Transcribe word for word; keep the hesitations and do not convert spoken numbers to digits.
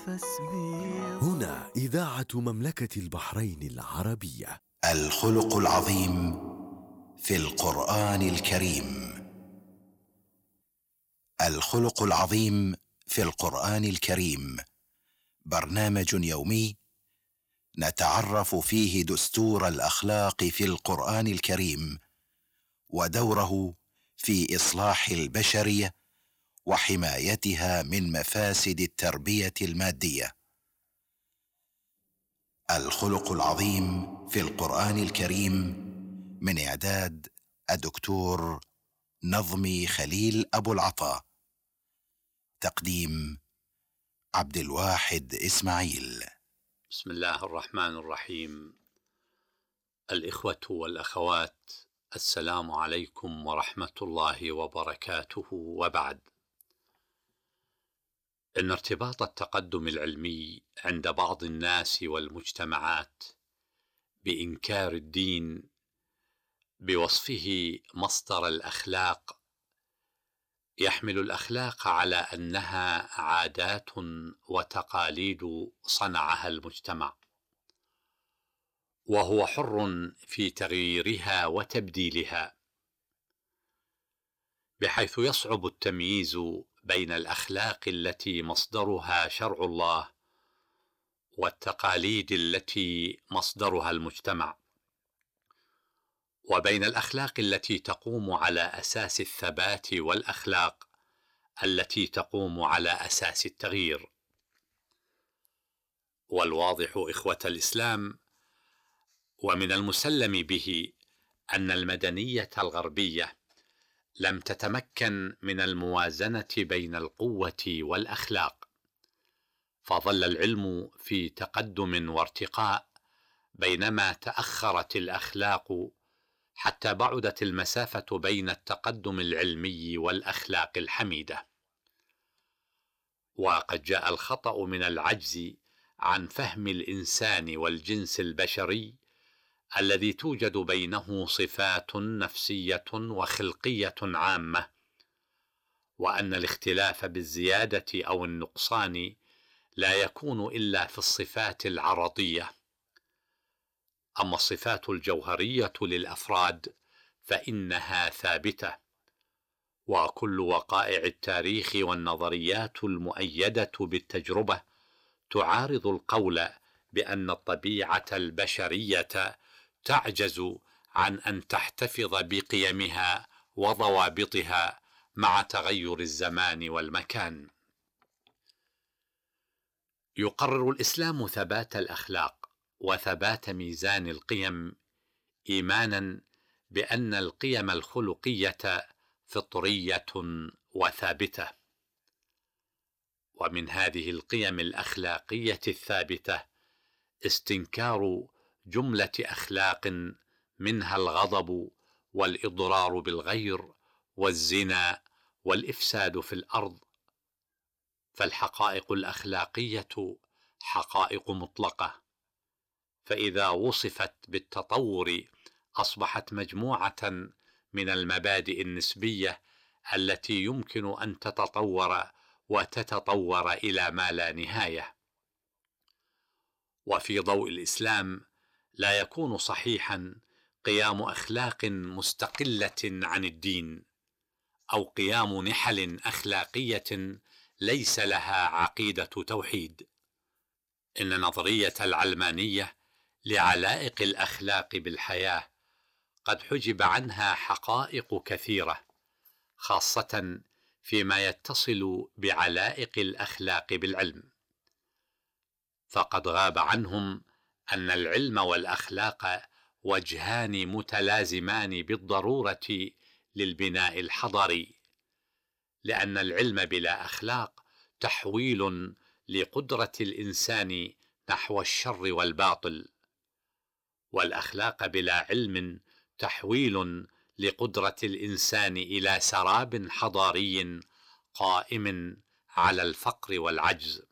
هنا إذاعة مملكة البحرين العربية. الخلق العظيم في القرآن الكريم. الخلق العظيم في القرآن الكريم برنامج يومي نتعرف فيه دستور الأخلاق في القرآن الكريم ودوره في إصلاح البشرية وحمايتها من مفاسد التربية المادية. الخلق العظيم في القرآن الكريم من إعداد الدكتور نظمي خليل أبو العطا، تقديم عبد الواحد إسماعيل. بسم الله الرحمن الرحيم. الإخوة والأخوات، السلام عليكم ورحمة الله وبركاته، وبعد. إن ارتباط التقدم العلمي عند بعض الناس والمجتمعات بإنكار الدين بوصفه مصدر الأخلاق يحمل الأخلاق على أنها عادات وتقاليد صنعها المجتمع، وهو حر في تغييرها وتبديلها، بحيث يصعب التمييز بين الأخلاق التي مصدرها شرع الله والتقاليد التي مصدرها المجتمع، وبين الأخلاق التي تقوم على أساس الثبات والأخلاق التي تقوم على أساس التغيير. والواضح إخوة الإسلام ومن المسلم به أن المدنية الغربية لم تتمكن من الموازنة بين القوة والأخلاق، فظل العلم في تقدم وارتقاء بينما تأخرت الأخلاق، حتى بعدت المسافة بين التقدم العلمي والأخلاق الحميدة. وقد جاء الخطأ من العجز عن فهم الإنسان والجنس البشري الذي توجد بينه صفات نفسية وخلقية عامة، وأن الاختلاف بالزيادة أو النقصان لا يكون إلا في الصفات العرضية. أما الصفات الجوهرية للأفراد فإنها ثابتة، وكل وقائع التاريخ والنظريات المؤيدة بالتجربة تعارض القول بأن الطبيعة البشرية تعجز عن أن تحتفظ بقيمها وضوابطها مع تغير الزمان والمكان. يقرر الإسلام ثبات الأخلاق وثبات ميزان القيم، إيمانا بأن القيم الخلقية فطرية وثابتة. ومن هذه القيم الأخلاقية الثابتة استنكار جملة أخلاق منها الغضب والإضرار بالغير والزنا والإفساد في الأرض. فالحقائق الأخلاقية حقائق مطلقة، فإذا وصفت بالتطور أصبحت مجموعة من المبادئ النسبية التي يمكن أن تتطور وتتطور إلى ما لا نهاية. وفي ضوء الإسلام لا يكون صحيحا قيام أخلاق مستقلة عن الدين، أو قيام نحل أخلاقية ليس لها عقيدة توحيد. إن نظرية العلمانية لعلائق الأخلاق بالحياة قد حجب عنها حقائق كثيرة، خاصة فيما يتصل بعلائق الأخلاق بالعلم، فقد غاب عنهم أن العلم والأخلاق وجهان متلازمان بالضرورة للبناء الحضاري، لأن العلم بلا أخلاق تحويل لقدرة الإنسان نحو الشر والباطل، والأخلاق بلا علم تحويل لقدرة الإنسان إلى سراب حضاري قائم على الفقر والعجز.